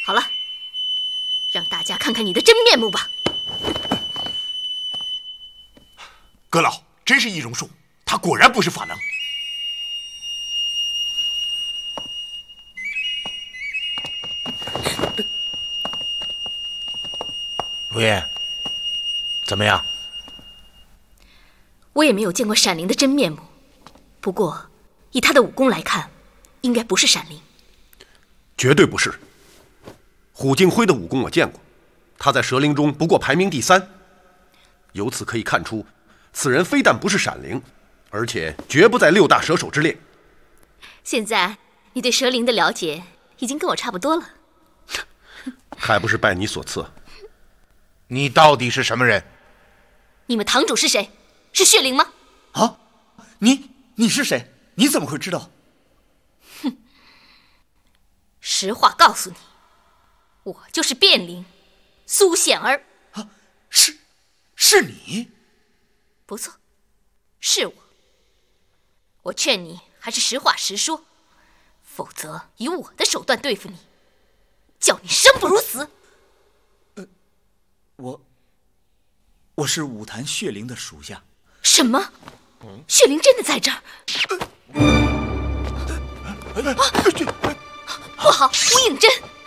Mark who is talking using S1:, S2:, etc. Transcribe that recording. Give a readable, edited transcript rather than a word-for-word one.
S1: 好了，让大家看看你的真面目吧。
S2: 阁老真是易容术，他果然不是法能。
S3: 如爷，怎么样？
S1: 我也没有见过闪灵的真面目，不过以他的武功来看，应该不是闪灵。
S4: 绝对不是。虎敬辉的武功我见过，他在蛇灵中不过排名第3。由此可以看出，此人非但不是闪灵，而且绝不在6大蛇手之列。
S1: 现在你对蛇灵的了解已经跟我差不多了。
S4: 还不是拜你所赐。
S3: 你到底是什么人？
S1: 你们堂主是谁？是血灵吗？
S5: 啊，你是谁？你怎么会知道？
S1: 哼，实话告诉你，我就是变灵苏显儿。
S5: 啊，是你？
S1: 不错，是我。我劝你还是实话实说，否则以我的手段对付你，叫你生不如死。
S5: 我是五坛血灵的属下。
S1: 什么？血灵真的在这儿？不好，吴影真！